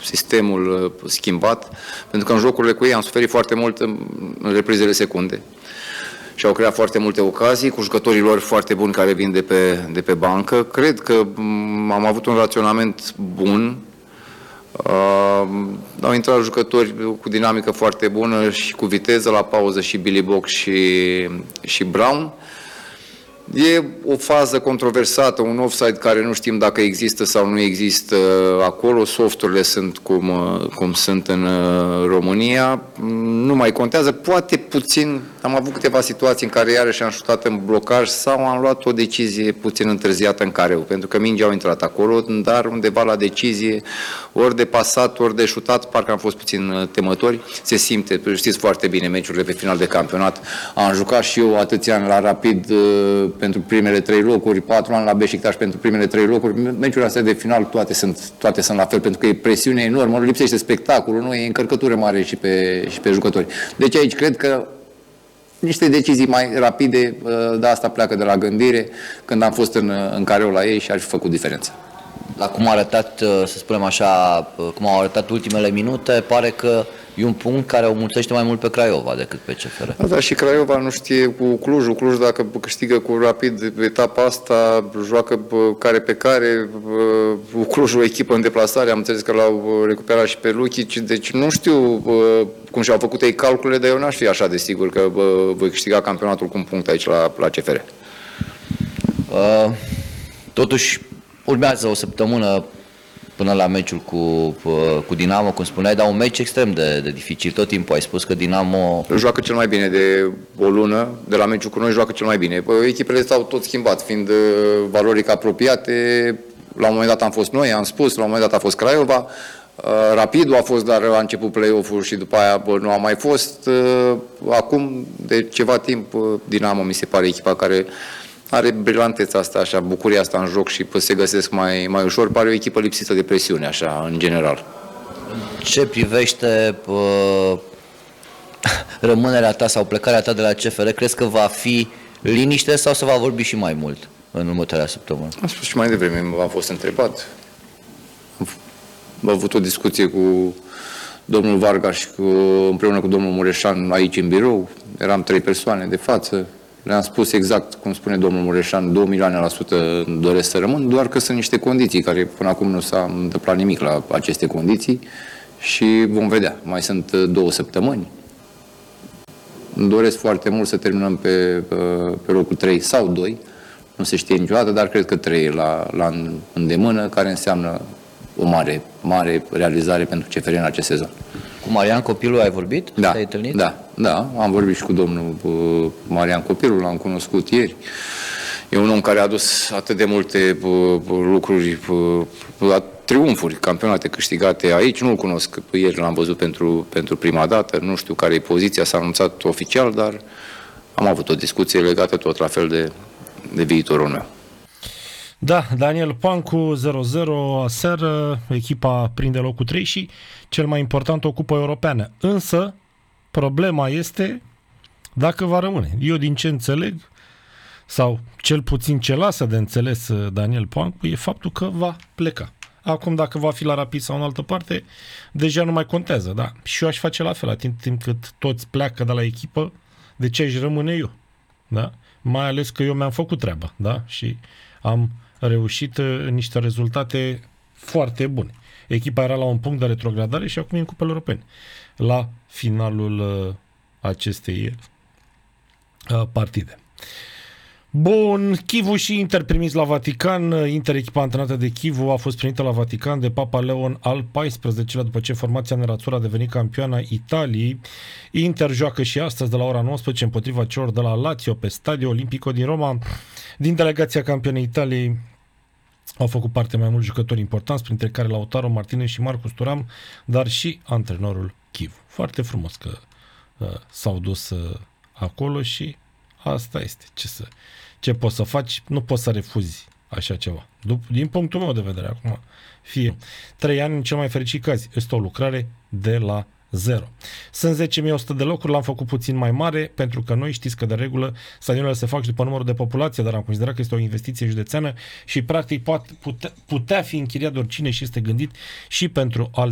sistemul schimbat, pentru că în jocurile cu ei am suferit foarte mult în reprizele secunde. Și au creat foarte multe ocazii cu jucătorii lor foarte buni care vin de pe bancă. Cred că am avut un raționament bun. Au intrat jucători cu dinamică foarte bună și cu viteză la pauză, și Billy Bock și Brown. E o fază controversată, un offside care nu știm dacă există sau nu există acolo. Softurile sunt cum sunt în România. Nu mai contează. Poate puțin, am avut câteva situații în care iarăși am șutat în blocaj sau am luat o decizie puțin întârziată în careu, pentru că mingea au intrat acolo, dar undeva la decizie, ori de pasat, ori de șutat, parcă am fost puțin temători. Se simte, știți foarte bine, meciurile pe final de campionat. Am jucat și eu atâția ani la Rapid pentru primele 3 locuri, 4 ani la Beşiktaş pentru primele 3 locuri. Meciurile astea de final toate sunt la fel, pentru că e presiune enormă, lipsește spectacolul, nu e încărcătură mare și pe jucători. Deci aici cred că niște decizii mai rapide, de asta pleacă de la gândire, când am fost în careu la ei și ar fi făcut diferența. La cum a arătat, să spunem așa, cum au arătat ultimele minute, pare că e un punct care o mulțește mai mult pe Craiova decât pe CFR. Da, dar și Craiova nu știe cu Clujul. Cluj, dacă câștigă cu Rapid etapa asta, joacă care pe care. Clujul o echipă în deplasare, am înțeles că l-au recuperat și pe Lukic, deci nu știu cum și-au făcut ei calculele, dar eu n-aș fi așa de sigur că voi câștiga campionatul cu un punct aici la CFR. Totuși, urmează o săptămână până la meciul cu Dinamo, cum spuneai, dar un meci extrem de dificil. Tot timpul ai spus că Dinamo joacă cel mai bine de o lună, de la meciul cu noi joacă cel mai bine. Echipele s-au tot schimbat, fiind valoric apropiate. La un moment dat am fost noi, am spus, la un moment dat a fost Craiova, Rapidul a fost, dar a început play-off-ul și după aia nu a mai fost. Acum, de ceva timp, Dinamo mi se pare echipa care are brilanteța asta, așa, bucuria asta în joc și se găsesc mai ușor. Pare o echipă lipsită de presiune, așa, în general. Ce privește rămânerea ta sau plecarea ta de la CFR, crezi că va fi liniște sau se va vorbi și mai mult în următoarea săptămână? Am spus și mai devreme, am fost întrebat. Am avut o discuție cu domnul Varga și împreună cu domnul Mureșan aici în birou. Eram 3 persoane de față. Le-am spus exact, cum spune domnul Mureșan, 2 milioane la sută doresc să rămân, doar că sunt niște condiții care până acum nu s-a întâmplat nimic la aceste condiții și vom vedea. Mai sunt 2 săptămâni. Îmi doresc foarte mult să terminăm pe locul 3 sau 2, nu se știe niciodată, dar cred că 3 la îndemână, care înseamnă o mare realizare pentru CFR în acest sezon. Cu Marian Copilul ai vorbit? Da, Te-ai întâlnit? Da, am vorbit și cu domnul Marian Copilul, l-am cunoscut ieri. E un om care a adus atât de multe lucruri, triumfuri, campionate câștigate aici. Nu-l cunosc, ieri l-am văzut pentru prima dată, nu știu care e poziția, s-a anunțat oficial, dar am avut o discuție legată tot la fel de viitorul meu. Da, Daniel Pancu, 0-0 aseară, echipa prinde locul 3 și, cel mai important, o cupă europeană. Însă, problema este dacă va rămâne. Eu, din ce înțeleg, sau cel puțin ce lasă de înțeles Daniel Pancu, e faptul că va pleca. Acum, dacă va fi la Rapid sau în altă parte, deja nu mai contează, da? Și eu aș face la fel, atât timp cât toți pleacă de la echipă, de ce aș rămâne eu, da? Mai ales că eu mi-am făcut treaba, da? Și am reușit niște rezultate foarte bune. Echipa era la un punct de retrogradare și acum e în cupele europene. La finalul acestei partide. Bun, Chivu și Inter primiți la Vatican. Inter, echipa antrenată de Chivu, a fost primită la Vatican de Papa Leon al XIV-lea după ce formația nerazzurra a devenit campioana Italiei. Inter joacă și astăzi de la ora 19 împotriva celor de la Lazio pe Stadio Olimpico din Roma. Din delegația campionei Italiei au făcut parte mai mulți jucători importanți, printre care Lautaro Martinez și Marcus Thuram, dar și antrenorul Chivu. Foarte frumos că s-au dus acolo și asta este. Ce poți să faci? Nu poți să refuzi așa ceva. Din punctul meu de vedere, acum, fie 3 ani în cel mai fericit caz. Este o lucrare de la 0. Sunt 10.100 de locuri, l-am făcut puțin mai mare, pentru că noi știți că de regulă stadionele se fac și după numărul de populație, dar am considerat că este o investiție județeană și practic putea fi închiriat de oricine și este gândit și pentru alte